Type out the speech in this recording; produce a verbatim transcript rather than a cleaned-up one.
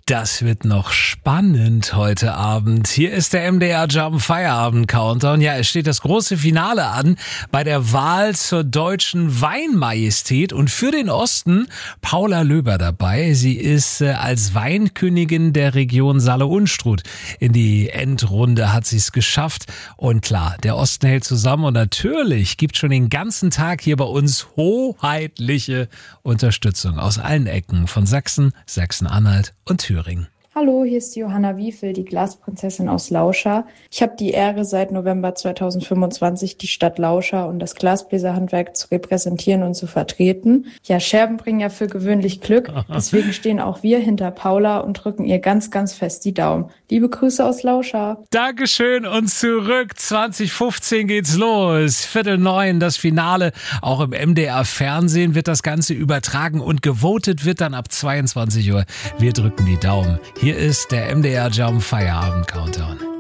Das wird noch spannend heute Abend. Hier ist der M D R Jump Feierabend Countdown. Ja, es steht das große Finale an bei der Wahl zur deutschen Weinmajestät und für den Osten Paula Löber dabei. Sie ist äh, als Weinkönigin der Region Saale-Unstrut. In die Endrunde hat sie es geschafft und klar, der Osten hält zusammen und natürlich gibt schon den ganzen Tag hier bei uns hoheitliche Unterstützung aus allen Ecken von Sachsen, Sachsen-Anhalt und Thüringen. Hallo, hier ist Johanna Wiefel, die Glasprinzessin aus Lauscha. Ich habe die Ehre, seit November zweitausendfünfundzwanzig die Stadt Lauscha und das Glasbläserhandwerk zu repräsentieren und zu vertreten. Ja, Scherben bringen ja für gewöhnlich Glück, deswegen stehen auch wir hinter Paula und drücken ihr ganz, ganz fest die Daumen. Liebe Grüße aus Lauscha. Dankeschön und zurück. zwanzig fünfzehn geht's los. Viertel neun, das Finale. Auch im M D R Fernsehen wird das Ganze übertragen und gewotet wird dann ab zweiundzwanzig Uhr. Wir drücken die Daumen. Hier ist der M D R Jump Feierabend Countdown.